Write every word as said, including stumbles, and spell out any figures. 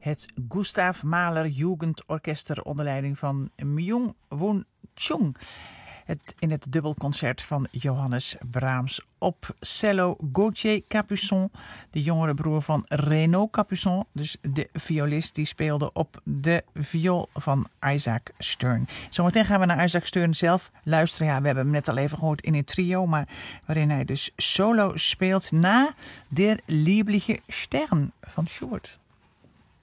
het Gustav Mahler Jugendorchester onder leiding van Myung-Whun Chung. Het, in het dubbelconcert van Johannes Brahms op cello Gauthier Capuçon, de jongere broer van Renaud Capuçon, dus de violist die speelde op de viool van Isaac Stern. Zometeen gaan we naar Isaac Stern zelf luisteren. Ja, we hebben hem net al even gehoord in het trio, maar waarin hij dus solo speelt na Der liebliche Stern van Schubert.